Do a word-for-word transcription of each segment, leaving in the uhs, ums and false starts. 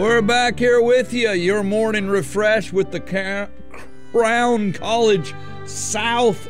We're back here with you, your morning refresh with the Crown College South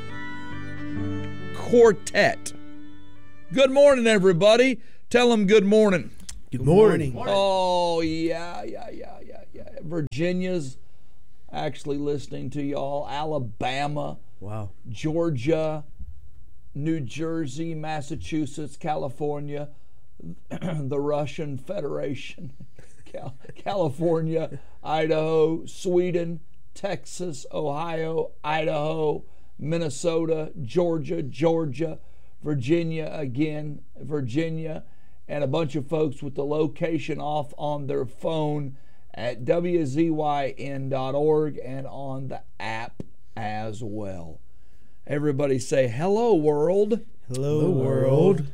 Quartet. Good morning, everybody. Tell them good morning. Good morning. Oh, yeah, yeah, yeah, yeah, yeah. Virginia's actually listening to y'all. Alabama. Wow. Georgia, New Jersey, Massachusetts, California, the Russian Federation, California, Idaho, Sweden, Texas, Ohio, Idaho, Minnesota, Georgia, Georgia, Virginia again, Virginia, and a bunch of folks with the location off on their phone at W Z Y N dot org and on the app as well. Everybody say, hello, world. Hello, hello world.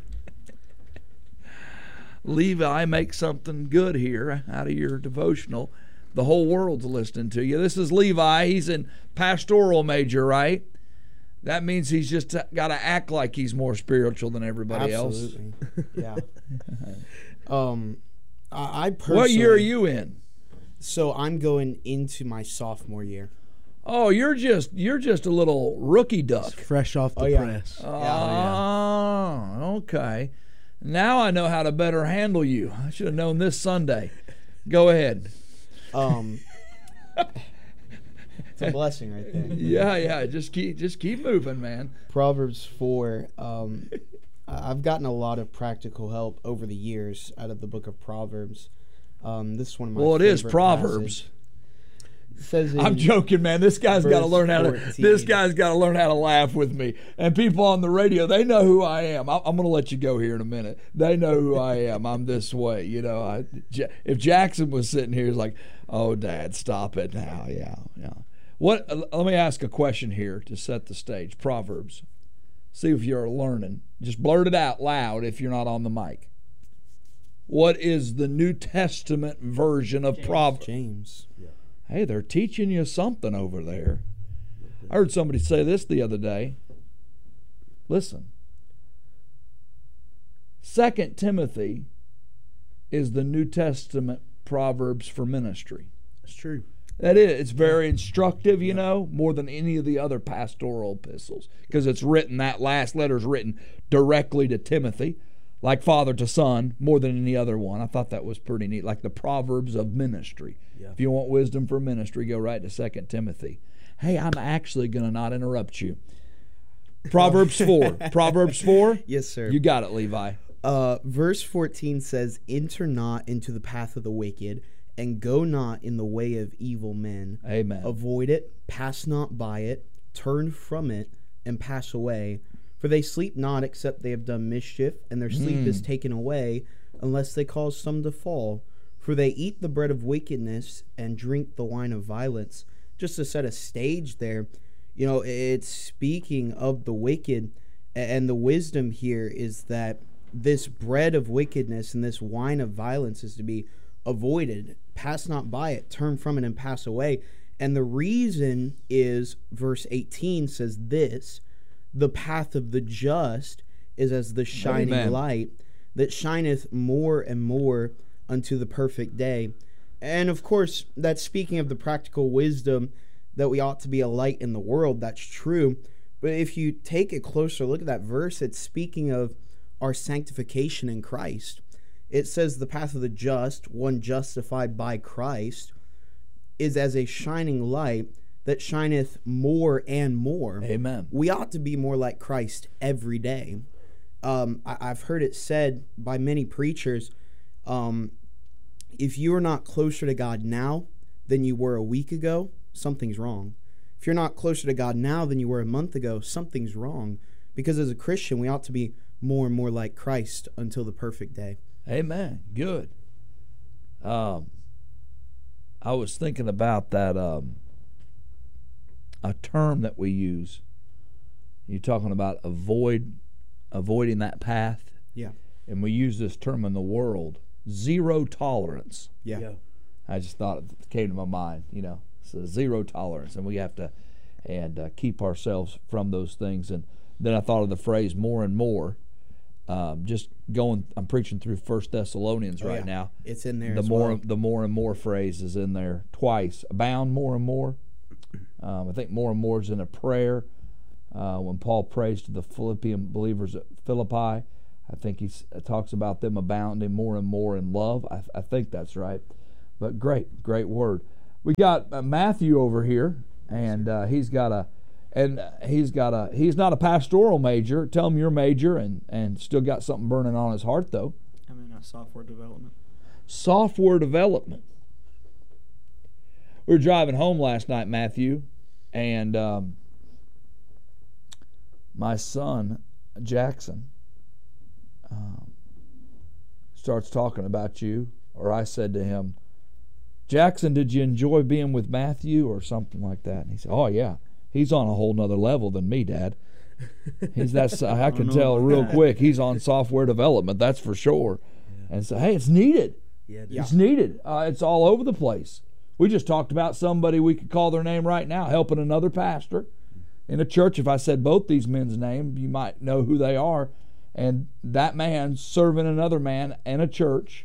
Levi, make something good here out of your devotional. The whole world's listening to you. This is Levi. He's in pastoral major, right? That means he's just got to act like he's more spiritual than everybody Absolutely. else. Yeah. um, I, I personally... What year are you in? So I'm going into my sophomore year. Oh, you're just you're just a little rookie duck. It's fresh off the oh, yeah. press. Oh, yeah. Okay. Now I know how to better handle you. I should have known this Sunday. Go ahead. Um, it's a blessing right there. Yeah, yeah. Just keep just keep moving, man. Proverbs four. Um, I've gotten a lot of practical help over the years out of the book of Proverbs. Um, this is one of my well, it is Proverbs. Passage. Says I'm joking, man. This guy's got to learn how to. fourteen. This guy's got to learn how to laugh with me. And people on the radio, they know who I am. I, I'm going to let you go here in a minute. They know who I am. I'm this way, you know. I, if Jackson was sitting here, he's like, "Oh, Dad, stop it now." Yeah, yeah. What? Let me ask a question here to set the stage. Proverbs. See if you're learning. Just blurt it out loud if you're not on the mic. What is the New Testament version of James. Proverbs? James. Yeah. Hey, they're teaching you something over there. I heard somebody say this the other day. Listen. Second Timothy is the New Testament Proverbs for ministry. That's true. That is. It's very instructive, you know, more than any of the other pastoral epistles. Because it's written, that last letter is written directly to Timothy, like father to son, more than any other one. I thought that was pretty neat, like the Proverbs of ministry. Yeah. If you want wisdom for ministry, go right to Second Timothy. Hey, I'm actually going to not interrupt you. Proverbs four. Proverbs four? Yes, sir. You got it, Levi. Uh, verse fourteen says, "Enter not into the path of the wicked, and go not in the way of evil men. Amen. Avoid it, pass not by it, turn from it, and pass away. For they sleep not except they have done mischief, and their sleep Mm. is taken away, unless they cause some to fall. For they eat the bread of wickedness and drink the wine of violence." Just to set a stage there, you know, it's speaking of the wicked, and the wisdom here is that this bread of wickedness and this wine of violence is to be avoided. Pass not by it, turn from it, and pass away. And the reason is, verse eighteen says this: "The path of the just is as the shining Amen. light that shineth more and more unto the perfect day." And of course, that's speaking of the practical wisdom that we ought to be a light in the world. That's true. But if you take a closer look at that verse, it's speaking of our sanctification in Christ. It says the path of the just, one justified by Christ, is as a shining light that shineth more and more. Amen. We ought to be more like Christ every day. Um, I, I've heard it said by many preachers, um, if you are not closer to God now than you were a week ago, something's wrong. If you're not closer to God now than you were a month ago, something's wrong. Because as a Christian, we ought to be more and more like Christ until the perfect day. Amen. Good. Um, I was thinking about that, um, a term that we use. You're talking about avoid, avoiding that path. Yeah. And we use this term in the world, zero tolerance. Yeah. Yeah. I just thought it came to my mind, you know, so zero tolerance, and we have to and uh, keep ourselves from those things. And then I thought of the phrase more and more. um, just going. I'm preaching through First Thessalonians Oh, right yeah. now. It's in there The as more, well. the more and more phrase is in there twice. Abound more and more. Um, I think more and more is in a prayer. Uh, when Paul prays to the Philippian believers at Philippi, I think he talks about them abounding more and more in love. I, I think that's right. But great, great word. We got uh, Matthew over here, and uh, he's got a, and he's got a. He's not a pastoral major. Tell him you're major, and and still got something burning on his heart though. I'm in uh, software development. Software development. We were driving home last night, Matthew, and um, my son Jackson um, starts talking about you, or I said to him, Jackson, did you enjoy being with Matthew or something like that? And he said, oh, yeah, he's on a whole nother level than me, Dad. He's that's I can tell real quick. He's on software development, that's for sure. Yeah. And so, hey, it's needed. Yeah, it it's needed. Uh, it's all over the place. We just talked about somebody, we could call their name right now, helping another pastor in a church. If I said both these men's names, you might know who they are. And that man serving another man in a church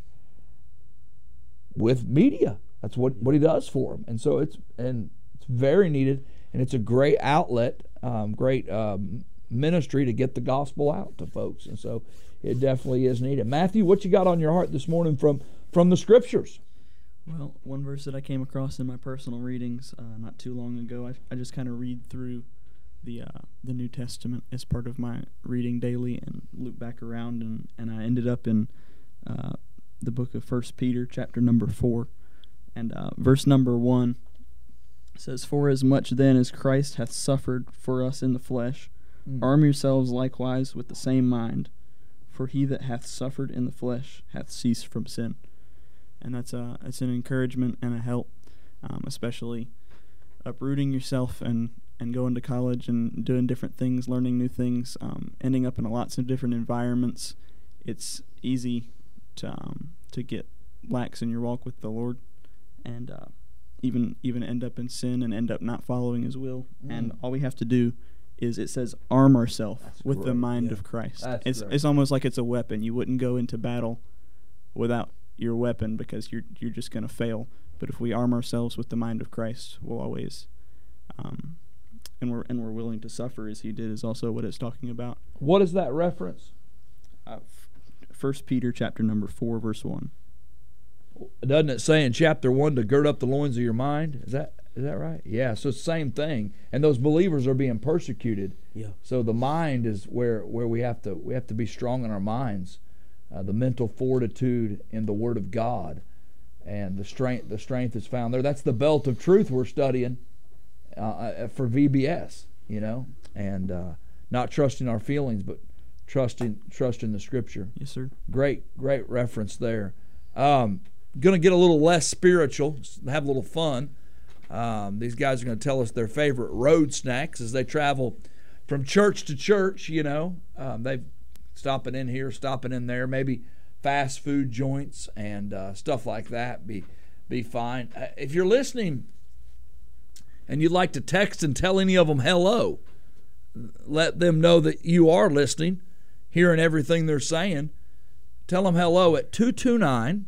with media. That's what, what he does for them. And so it's and it's very needed, and it's a great outlet, um, great um, ministry to get the gospel out to folks. And so it definitely is needed. Matthew, what you got on your heart this morning from, from the Scriptures? Well, one verse that I came across in my personal readings uh, not too long ago, I, I just kind of read through the uh, the New Testament as part of my reading daily and loop back around, and, and I ended up in uh, the book of First Peter, chapter number four. And uh, verse number one says, For as much then as Christ hath suffered for us in the flesh, mm. arm yourselves likewise with the same mind. For he that hath suffered in the flesh hath ceased from sin. And that's a, it's an encouragement and a help, um, especially uprooting yourself and, and going to college and doing different things, learning new things, um, ending up in lots of different environments. It's easy to um, to get lax in your walk with the Lord. And uh, even even end up in sin and end up not following His will. Mm. And all we have to do is, it says, arm ourselves with great. the mind yeah. of Christ. That's it's great. it's almost like it's a weapon. You wouldn't go into battle without your weapon, because you're you're just going to fail. But if we arm ourselves with the mind of Christ, we'll always, um, and we're and we're willing to suffer as He did, is also what it's talking about. What is that reference? Uh, First Peter chapter number four, verse one. Doesn't it say in chapter one to gird up the loins of your mind? Is that is that right? Yeah, so it's the same thing. And those believers are being persecuted. Yeah. So the mind is where, where we have to we have to be strong in our minds. Uh, the mental fortitude in the Word of God. And the strength the strength is found there. That's the belt of truth we're studying uh, for V B S, you know. And uh, not trusting our feelings, but trusting trusting the Scripture. Yes, sir. Great, great reference there. Um, going to get a little less spiritual, have a little fun. Um, these guys are going to tell us their favorite road snacks as they travel from church to church, you know. Um, they've stopping in here, stopping in there, maybe fast food joints and uh, stuff like that be be fine. Uh, if you're listening and you'd like to text and tell any of them hello, let them know that you are listening, hearing everything they're saying. Tell them hello at two two nine,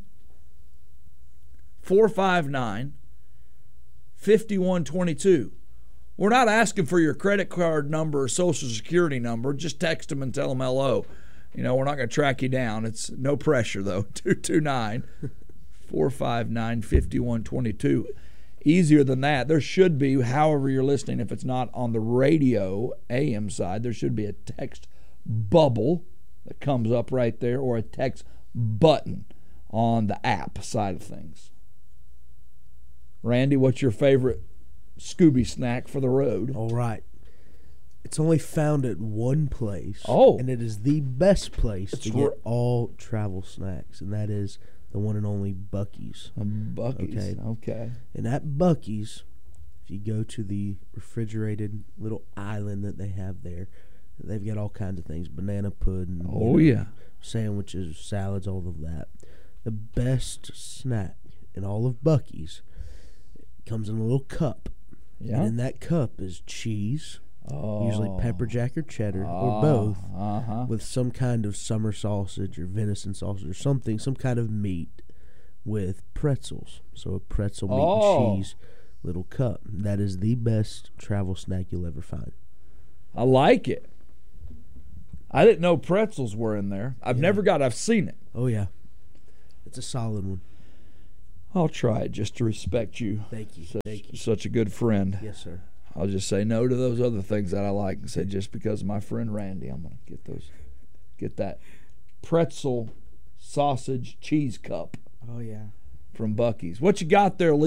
four five nine, five one two two. We're not asking for your credit card number or social security number. Just text them and tell them hello. You know, we're not going to track you down. It's no pressure, though. two two nine, four five nine, five one two two. Easier than that. There should be, however you're listening, if it's not on the radio A M side, there should be a text bubble that comes up right there, or a text button on the app side of things. Randy, what's your favorite Scooby snack for the road? All right. It's only found at one place. Oh. And it is the best place It's to where- get all travel snacks, and that is the one and only Buc-ee's. Um, Buc-ee's. Okay. Okay. And at Buc-ee's, if you go to the refrigerated little island that they have there, they've got all kinds of things, banana pudding, you Oh, know, yeah. sandwiches, salads, all of that. The best snack in all of Buc-ee's comes in a little cup. Yeah. And in that cup is cheese, Oh. usually pepper jack or cheddar or both, Uh-huh. with some kind of summer sausage or venison sausage or something, some kind of meat with pretzels. So a pretzel, meat, Oh. and cheese little cup. That is the best travel snack you'll ever find. I like it. I didn't know pretzels were in there. I've Yeah. never got. I've seen it. Oh, yeah. It's a solid one. I'll try it just to respect you. Thank you. Such, Thank you. such a good friend. Yes, sir. I'll just say no to those other things that I like and say just because of my friend Randy, I'm gonna get those, get that pretzel sausage cheese cup Oh yeah. from Buc-ee's. What you got there, Lee?